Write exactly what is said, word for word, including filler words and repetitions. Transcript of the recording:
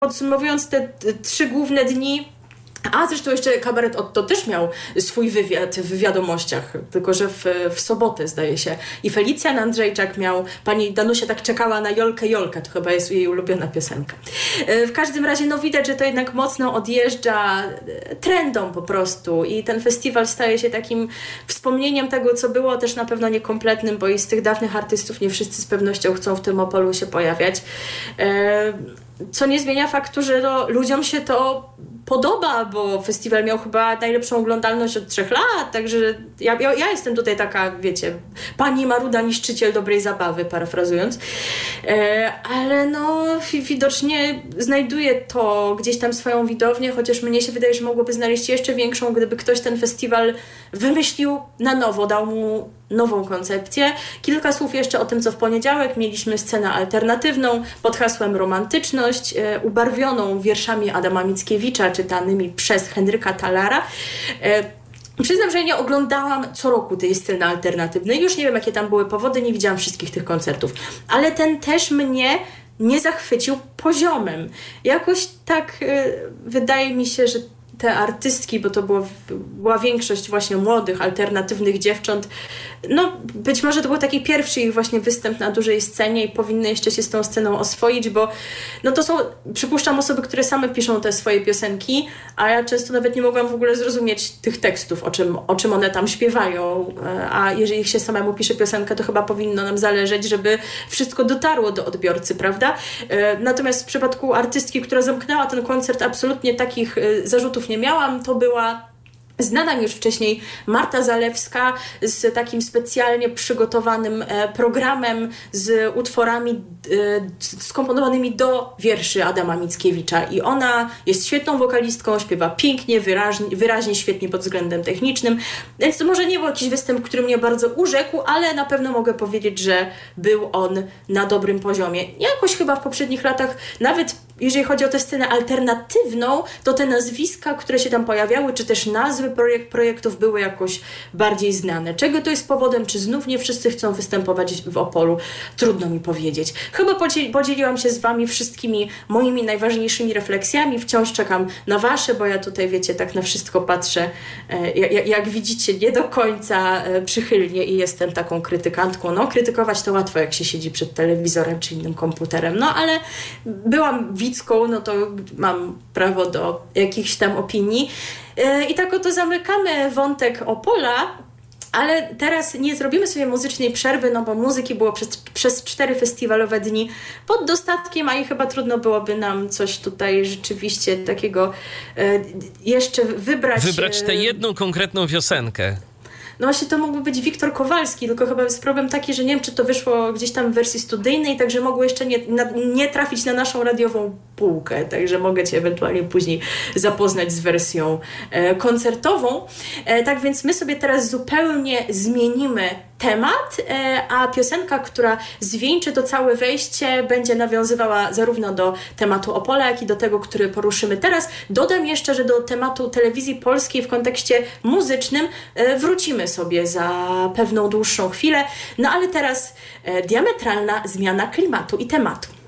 podsumowując te t- trzy główne dni, a zresztą jeszcze Kabaret Otto też miał swój wywiad w Wiadomościach, tylko że w, w sobotę zdaje się. I Felicjan Andrzejczak miał, pani Danusia tak czekała na Jolkę Jolkę, to chyba jest jej ulubiona piosenka. W każdym razie no widać, że to jednak mocno odjeżdża trendom po prostu i ten festiwal staje się takim wspomnieniem tego, co było, też na pewno niekompletnym, bo i z tych dawnych artystów nie wszyscy z pewnością chcą w tym Opolu się pojawiać. Co nie zmienia faktu, że no, ludziom się to podoba, bo festiwal miał chyba najlepszą oglądalność od trzech lat, także ja, ja, ja jestem tutaj taka, wiecie, pani Maruda, niszczyciel dobrej zabawy, parafrazując, e, ale no widocznie znajduje to gdzieś tam swoją widownię, chociaż mnie się wydaje, że mogłoby znaleźć jeszcze większą, gdyby ktoś ten festiwal wymyślił na nowo, dał mu nową koncepcję. Kilka słów jeszcze o tym, co w poniedziałek mieliśmy scenę alternatywną pod hasłem Romantyczność, e, ubarwioną wierszami Adama Mickiewicza, czytanymi przez Henryka Thalara. E, Przyznam, że nie oglądałam co roku tej sceny alternatywnej. Już nie wiem, jakie tam były powody, nie widziałam wszystkich tych koncertów. Ale ten też mnie nie zachwycił poziomem. Jakoś tak e, wydaje mi się, że te artystki, bo to było, była większość właśnie młodych, alternatywnych dziewcząt, no być może to był taki pierwszy ich właśnie występ na dużej scenie i powinny jeszcze się z tą sceną oswoić, bo no to są, przypuszczam, osoby, które same piszą te swoje piosenki, a ja często nawet nie mogłam w ogóle zrozumieć tych tekstów, o czym, o czym one tam śpiewają, a jeżeli się samemu pisze piosenkę, to chyba powinno nam zależeć, żeby wszystko dotarło do odbiorcy, prawda? Natomiast w przypadku artystki, która zamknęła ten koncert, absolutnie takich zarzutów nie miałam, to była znana mi już wcześniej Marta Zalewska z takim specjalnie przygotowanym e, programem z utworami e, skomponowanymi do wierszy Adama Mickiewicza i ona jest świetną wokalistką, śpiewa pięknie, wyraźnie, wyraźnie, świetnie pod względem technicznym, więc to może nie był jakiś występ, który mnie bardzo urzekł, ale na pewno mogę powiedzieć, że był on na dobrym poziomie. Jakoś chyba w poprzednich latach, nawet jeżeli chodzi o tę scenę alternatywną, to te nazwiska, które się tam pojawiały, czy też nazwy projekt, projektów były jakoś bardziej znane. Czego to jest powodem? Czy znów nie wszyscy chcą występować w Opolu? Trudno mi powiedzieć. Chyba podziel- podzieliłam się z wami wszystkimi moimi najważniejszymi refleksjami. Wciąż czekam na wasze, bo ja tutaj, wiecie, tak na wszystko patrzę, e, jak, jak widzicie, nie do końca e, przychylnie i jestem taką krytykantką. No, krytykować to łatwo, jak się siedzi przed telewizorem czy innym komputerem. No, ale byłam widzką, no to mam prawo do jakichś tam opinii. I tak oto zamykamy wątek Opola, ale teraz nie zrobimy sobie muzycznej przerwy, no bo muzyki było przez, przez cztery festiwalowe dni pod dostatkiem, a i chyba trudno byłoby nam coś tutaj rzeczywiście takiego e, jeszcze wybrać. Wybrać tę jedną konkretną piosenkę. No właśnie to mógłby być Wiktor Kowalski, tylko chyba jest problem taki, że nie wiem, czy to wyszło gdzieś tam w wersji studyjnej, także mogło jeszcze nie, na, nie trafić na naszą radiową półkę, także mogę cię ewentualnie później zapoznać z wersją e, koncertową. E, tak więc my sobie teraz zupełnie zmienimy temat, e, a piosenka, która zwieńczy to całe wejście, będzie nawiązywała zarówno do tematu Opola, jak i do tego, który poruszymy teraz. Dodam jeszcze, że do tematu telewizji polskiej w kontekście muzycznym e, wrócimy sobie za pewną dłuższą chwilę, no ale teraz e, diametralna zmiana klimatu i tematu.